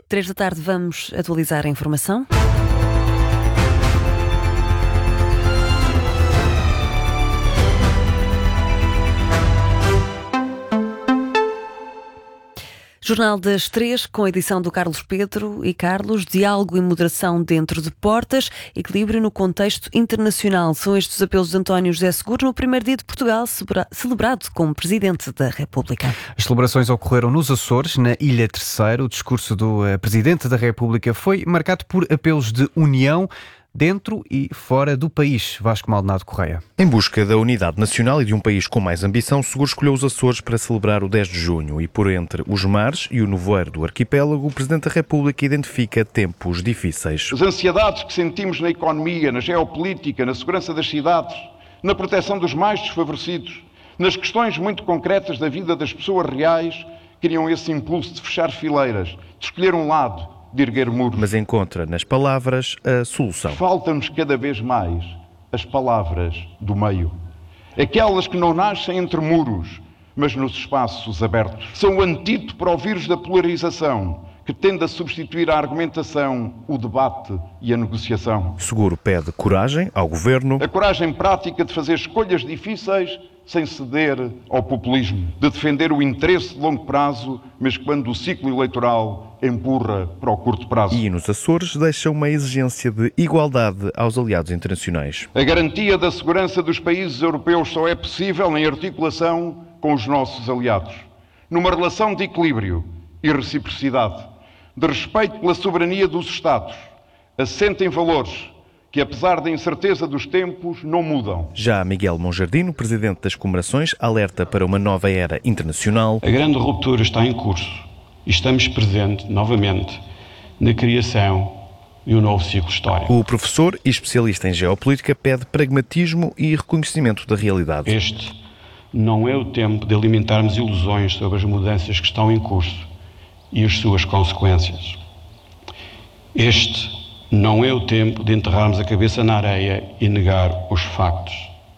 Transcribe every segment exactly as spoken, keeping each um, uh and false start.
Três da tarde vamos atualizar a informação. Jornal das Três, com a edição do Carlos Pedro e Carlos. Diálogo e moderação dentro de portas, equilíbrio no contexto internacional. São estes os apelos de António José Seguro no primeiro dia de Portugal, celebrado como Presidente da República. As celebrações ocorreram nos Açores, na Ilha Terceira. O discurso do Presidente da República foi marcado por apelos de união dentro e fora do país. Vasco Maldonado Correia. Em busca da unidade nacional e de um país com mais ambição, Seguro escolheu os Açores para celebrar o dez de junho e, por entre os mares e o nevoeiro do arquipélago, o Presidente da República identifica tempos difíceis. As ansiedades que sentimos na economia, na geopolítica, na segurança das cidades, na proteção dos mais desfavorecidos, nas questões muito concretas da vida das pessoas reais, criam esse impulso de fechar fileiras, de escolher um lado, de erguer muros. Mas encontra nas palavras a solução. Faltam-nos cada vez mais as palavras do meio. Aquelas que não nascem entre muros, mas nos espaços abertos. São o antídoto para o vírus da polarização, que tende a substituir a argumentação, o debate e a negociação. Seguro pede coragem ao Governo. A coragem prática de fazer escolhas difíceis sem ceder ao populismo, de defender o interesse de longo prazo, mas quando o ciclo eleitoral empurra para o curto prazo. E nos Açores deixa uma exigência de igualdade aos aliados internacionais. A garantia da segurança dos países europeus só é possível em articulação com os nossos aliados, numa relação de equilíbrio e reciprocidade, de respeito pela soberania dos Estados, assente em valores que, apesar da incerteza dos tempos, não mudam. Já Miguel Monjardino, presidente das Comemorações, alerta para uma nova era internacional. A grande ruptura está em curso e estamos presentes, novamente, na criação de um novo ciclo histórico. O professor e especialista em geopolítica pede pragmatismo e reconhecimento da realidade. Este não é o tempo de alimentarmos ilusões sobre as mudanças que estão em curso e as suas consequências. Este não é o tempo de enterrarmos a cabeça na areia e negar os factos.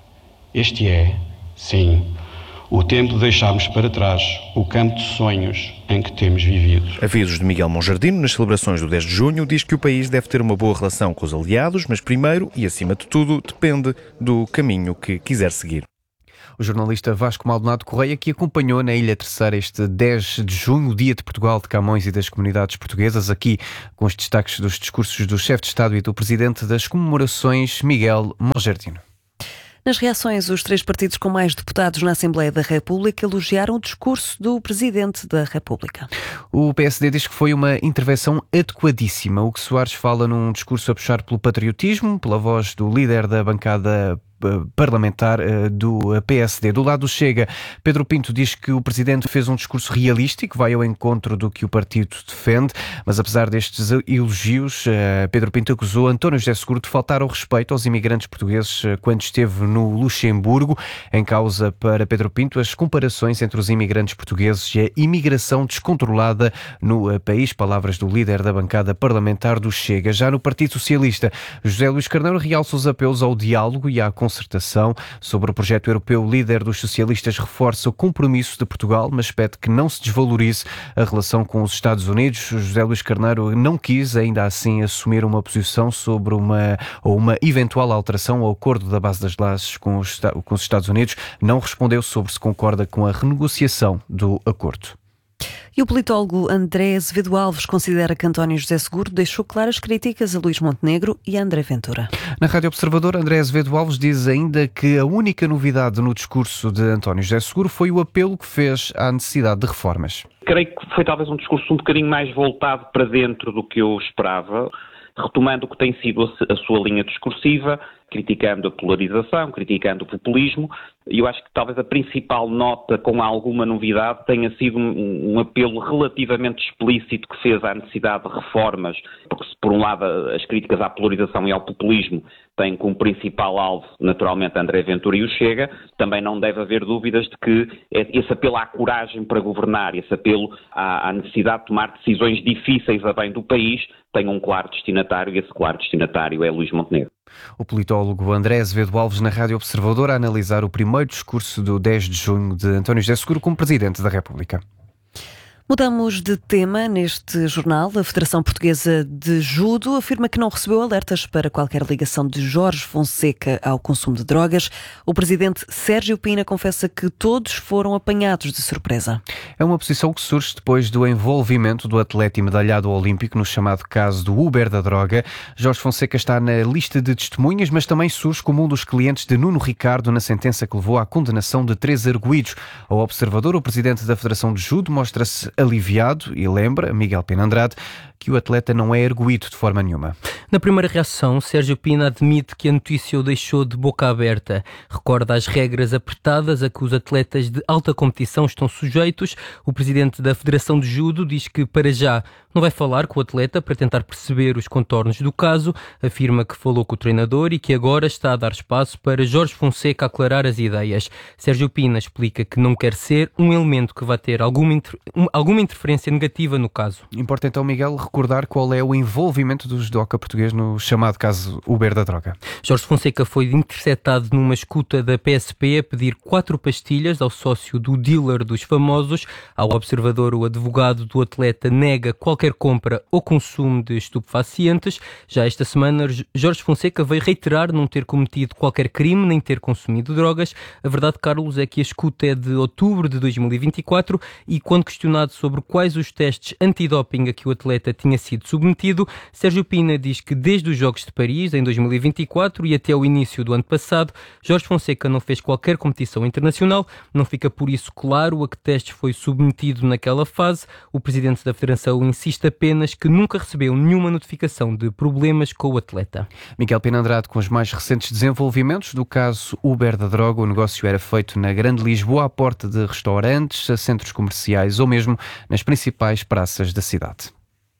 Este é, sim, o tempo de deixarmos para trás o campo de sonhos em que temos vivido. Avisos de Miguel Monjardino nas celebrações do dez de junho diz que o país deve ter uma boa relação com os aliados, mas primeiro e acima de tudo depende do caminho que quiser seguir. O jornalista Vasco Maldonado Correia, que acompanhou na Ilha Terceira este dez de junho, o Dia de Portugal, de Camões e das comunidades portuguesas, aqui com os destaques dos discursos do chefe de Estado e do Presidente das Comemorações, Miguel Monjardino. Nas reações, os três partidos com mais deputados na Assembleia da República elogiaram o discurso do Presidente da República. O P S D diz que foi uma intervenção adequadíssima. Hugo Soares fala num discurso a puxar pelo patriotismo, pela voz do líder da bancada parlamentar do P S D. Do lado do Chega, Pedro Pinto diz que o Presidente fez um discurso realístico, vai ao encontro do que o partido defende, mas apesar destes elogios, Pedro Pinto acusou António José Seguro de faltar ao respeito aos imigrantes portugueses quando esteve no Luxemburgo. Em causa, para Pedro Pinto, as comparações entre os imigrantes portugueses e a imigração descontrolada no país. Palavras do líder da bancada parlamentar do Chega. Já no Partido Socialista, José Luís Carneiro realça os apelos ao diálogo e à concertação. Sobre o projeto europeu, o líder dos socialistas reforça o compromisso de Portugal, mas pede que não se desvalorize a relação com os Estados Unidos. José Luís Carneiro não quis, ainda assim, assumir uma posição sobre uma, ou uma eventual alteração ao acordo da base das lajes com os, com os Estados Unidos. Não respondeu sobre se concorda com a renegociação do acordo. E o politólogo André Azevedo Alves considera que António José Seguro deixou claras críticas a Luís Montenegro e a André Ventura. Na Rádio Observador, André Azevedo Alves diz ainda que a única novidade no discurso de António José Seguro foi o apelo que fez à necessidade de reformas. Creio que foi talvez um discurso um bocadinho mais voltado para dentro do que eu esperava, retomando o que tem sido a sua linha discursiva, criticando a polarização, criticando o populismo, e eu acho que talvez a principal nota com alguma novidade tenha sido um, um apelo relativamente explícito que fez à necessidade de reformas, porque se por um lado as críticas à polarização e ao populismo têm como principal alvo naturalmente André Ventura e o Chega, também não deve haver dúvidas de que esse apelo à coragem para governar, esse apelo à, à necessidade de tomar decisões difíceis a bem do país, tem um claro destinatário, e esse claro destinatário é Luís Montenegro. O politólogo André Azevedo Alves na Rádio Observador a analisar o primeiro discurso do dez de junho de António José Seguro como Presidente da República. Mudamos de tema neste jornal. A Federação Portuguesa de Judo afirma que não recebeu alertas para qualquer ligação de Jorge Fonseca ao consumo de drogas. O presidente Sérgio Pina confessa que todos foram apanhados de surpresa. É uma posição que surge depois do envolvimento do atleta e medalhado olímpico no chamado caso do Uber da droga. Jorge Fonseca está na lista de testemunhas, mas também surge como um dos clientes de Nuno Ricardo na sentença que levou à condenação de três arguidos. Ao Observador, o presidente da Federação de Judo mostra-se aliviado e lembra, Miguel Pina Andrade, que o atleta não é erguido de forma nenhuma. Na primeira reação, Sérgio Pina admite que a notícia o deixou de boca aberta. Recorda as regras apertadas a que os atletas de alta competição estão sujeitos. O presidente da Federação de Judo diz que, para já, não vai falar com o atleta para tentar perceber os contornos do caso. Afirma que falou com o treinador e que agora está a dar espaço para Jorge Fonseca aclarar as ideias. Sérgio Pina explica que não quer ser um elemento que vá ter alguma, inter... alguma interferência negativa no caso. Importa então, Miguel, recordar qual é o envolvimento do judoca português no chamado caso Uber da droga. Jorge Fonseca foi interceptado numa escuta da P S P a pedir quatro pastilhas ao sócio do dealer dos famosos. Ao Observador, o advogado do atleta nega qualquer compra ou consumo de estupefacientes. Já esta semana, Jorge Fonseca veio reiterar não ter cometido qualquer crime nem ter consumido drogas. A verdade, Carlos, é que a escuta é de outubro de dois mil e vinte e quatro e, quando questionado sobre quais os testes antidoping a que o atleta tinha sido submetido, Sérgio Pina diz que desde os Jogos de Paris, em dois mil e vinte e quatro, e até o início do ano passado, Jorge Fonseca não fez qualquer competição internacional. Não fica por isso claro a que testes foi submetido naquela fase. O presidente da Federação insiste apenas que nunca recebeu nenhuma notificação de problemas com o atleta. Miguel Pina Andrade, com os mais recentes desenvolvimentos do caso Uber da droga, o negócio era feito na Grande Lisboa, à porta de restaurantes, centros comerciais ou mesmo nas principais praças da cidade.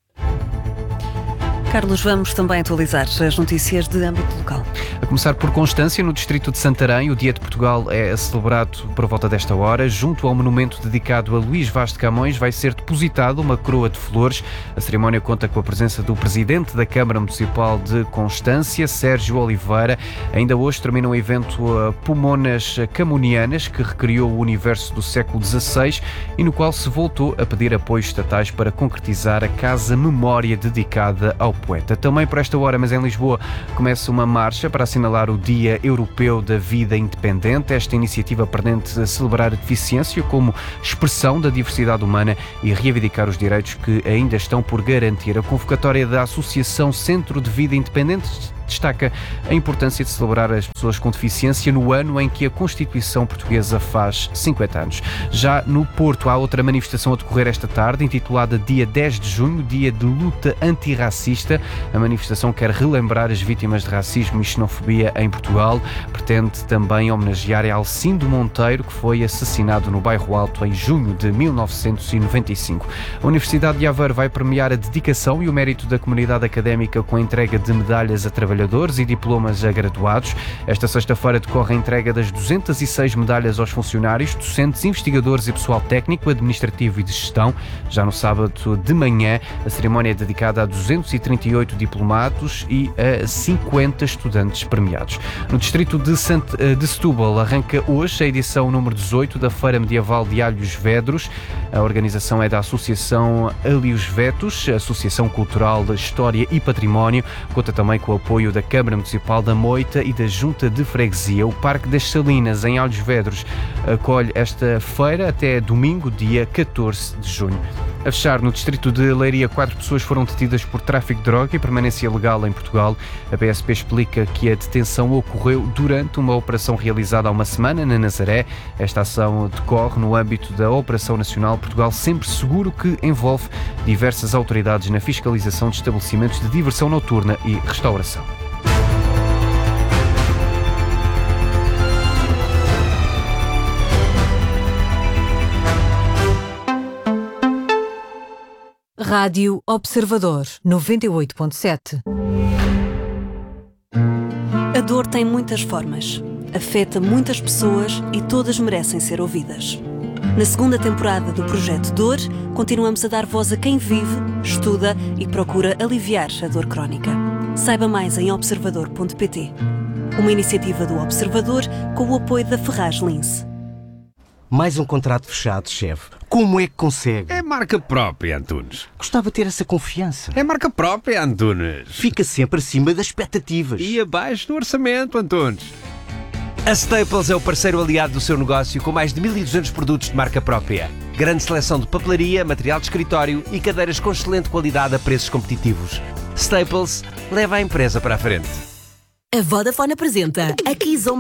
Carlos, vamos também atualizar as notícias de âmbito local. A começar por Constância, no distrito de Santarém, o Dia de Portugal é celebrado por volta desta hora. Junto ao monumento dedicado a Luís Vaz de Camões vai ser depositada uma coroa de flores. A cerimónia conta com a presença do presidente da Câmara Municipal de Constância, Sérgio Oliveira. Ainda hoje termina um evento Pomonas Camonianas, que recriou o universo do século dezasseis e no qual se voltou a pedir apoios estatais para concretizar a Casa Memória dedicada ao poeta. Também por esta hora, mas em Lisboa, começa uma marcha para assinalar o Dia Europeu da Vida Independente. Esta iniciativa pretende celebrar a deficiência como expressão da diversidade humana e reivindicar os direitos que ainda estão por garantir. A convocatória da Associação Centro de Vida Independente destaca a importância de celebrar as pessoas com deficiência no ano em que a Constituição Portuguesa faz cinquenta anos. Já no Porto há outra manifestação a decorrer esta tarde, intitulada Dia dez de junho, Dia de Luta Antirracista. A manifestação quer relembrar as vítimas de racismo e xenofobia em Portugal. Pretende também homenagear Alcindo Monteiro, que foi assassinado no Bairro Alto em junho de mil novecentos e noventa e cinco. A Universidade de Aveiro vai premiar a dedicação e o mérito da comunidade académica com a entrega de medalhas a trabalhadores e diplomas a graduados. Esta sexta-feira decorre a entrega das duzentas e seis medalhas aos funcionários, docentes, investigadores e pessoal técnico, administrativo e de gestão. Já no sábado de manhã, a cerimónia é dedicada a duzentos e trinta e oito diplomados e a cinquenta estudantes premiados. No distrito de, Sant... de Setúbal arranca hoje a edição número dezoito da Feira Medieval de Alhos Vedros. A organização é da Associação Alhos Vetos, Associação Cultural de História e Património. Conta também com o apoio da Câmara Municipal da Moita e da Junta de Freguesia. O Parque das Salinas, em Alhos Vedros, acolhe esta feira até domingo, dia catorze de junho. A fechar, no distrito de Leiria, quatro pessoas foram detidas por tráfico de droga e permanência legal em Portugal. A P S P explica que a detenção ocorreu durante uma operação realizada há uma semana na Nazaré. Esta ação decorre no âmbito da Operação Nacional Portugal Sempre Seguro, que envolve diversas autoridades na fiscalização de estabelecimentos de diversão noturna e restauração. Rádio Observador, noventa e oito ponto sete. A dor tem muitas formas, afeta muitas pessoas e todas merecem ser ouvidas. Na segunda temporada do Projeto Dor, continuamos a dar voz a quem vive, estuda e procura aliviar a dor crónica. Saiba mais em observador ponto pt. Uma iniciativa do Observador com o apoio da Ferraz Lince. Mais um contrato fechado, chefe. Como é que consegue? É marca própria, Antunes. Gostava de ter essa confiança. É marca própria, Antunes. Fica sempre acima das expectativas. E abaixo do orçamento, Antunes. A Staples é o parceiro aliado do seu negócio com mais de mil e duzentos produtos de marca própria. Grande seleção de papelaria, material de escritório e cadeiras com excelente qualidade a preços competitivos. Staples leva a empresa para a frente. A Vodafone apresenta a Kizom